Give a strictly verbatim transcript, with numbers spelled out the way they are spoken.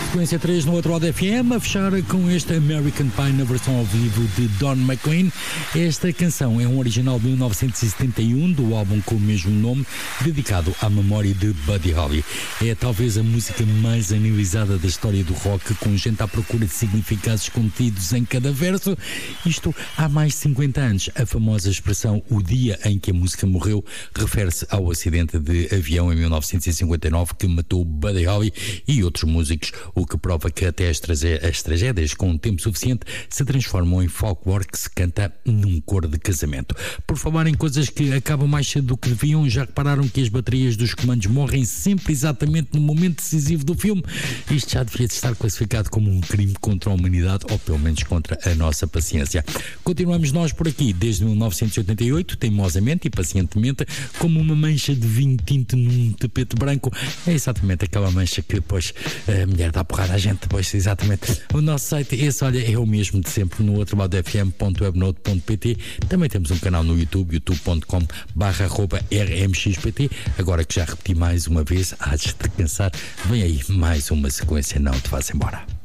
Sequência três no outro lado F M, a fechar com este American Pie na versão ao vivo de Don McLean. Esta canção é um original de mil novecentos e setenta e um, do álbum com o mesmo nome, dedicado à memória de Buddy Holly. É talvez a música mais analisada da história do rock, com gente à procura de significados contidos em cada verso. Isto há mais de cinquenta anos. A famosa expressão "o dia em que a música morreu" refere-se ao acidente de avião em mil novecentos e cinquenta e nove que matou Buddy Holly e outros músicos, o que prova que até as, as tragédias, com um tempo suficiente, se transformam em folclore que se canta num coro de casamento. Por falar em coisas que acabam mais cedo do que deviam, já repararam que as baterias dos comandos morrem sempre exatamente no momento decisivo do filme? Isto já devia estar classificado como um crime contra a humanidade, ou pelo menos contra a nossa paciência. Continuamos nós por aqui desde mil novecentos e oitenta e oito, teimosamente e pacientemente, como uma mancha de vinho tinto num tapete branco. É exatamente aquela mancha que depois a mulher dá porrada à gente, depois exatamente. O nosso site, esse, olha, é o mesmo de sempre, no outro lado f m ponto webnote ponto p t. Também temos um canal no YouTube, youtube ponto com barra arroba r m x p t. Agora que já repeti mais uma vez, há de te cansar, vem aí mais uma sequência, não te vás embora.